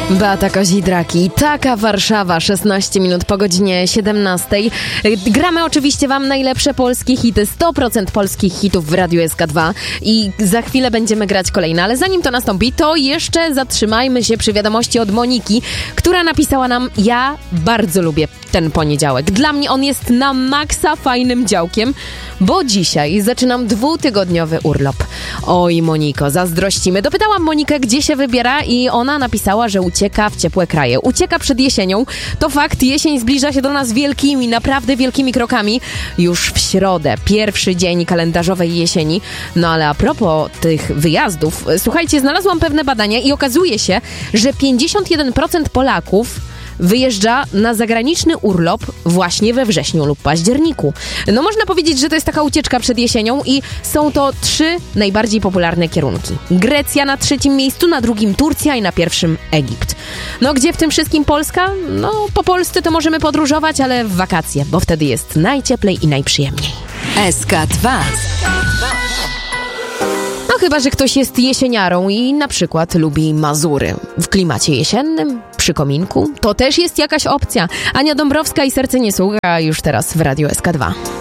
Beata Kozidraki, taka Warszawa, 16 minut po godzinie 17. Gramy oczywiście wam najlepsze polskie hity, 100% polskich hitów w Radiu SK2 i za chwilę będziemy grać kolejne, ale zanim to nastąpi, to jeszcze zatrzymajmy się przy wiadomości od Moniki, która napisała nam: ja bardzo lubię ten poniedziałek. Dla mnie on jest na maksa fajnym działkiem, bo dzisiaj zaczynam 2-tygodniowy urlop. Oj, Moniko, zazdrościmy. Dopytałam Monikę, gdzie się wybiera i ona napisała, że ucieka w ciepłe kraje. Ucieka przed jesienią. To fakt, jesień zbliża się do nas wielkimi, naprawdę wielkimi krokami. Już w środę, pierwszy dzień kalendarzowej jesieni. No ale a propos tych wyjazdów, słuchajcie, znalazłam pewne badania i okazuje się, że 51% Polaków wyjeżdża na zagraniczny urlop właśnie we wrześniu lub październiku. No można powiedzieć, że to jest taka ucieczka przed jesienią i są to 3 najbardziej popularne kierunki. Grecja na 3. miejscu, na 2. Turcja i na 1. Egipt. No gdzie w tym wszystkim Polska? No po Polsce to możemy podróżować, ale w wakacje, bo wtedy jest najcieplej i najprzyjemniej. SK2. No chyba, że ktoś jest jesieniarą i na przykład lubi Mazury. W klimacie jesiennym, przy kominku, to też jest jakaś opcja. Ania Dąbrowska i Serce nie słucha już teraz w Radiu SK2.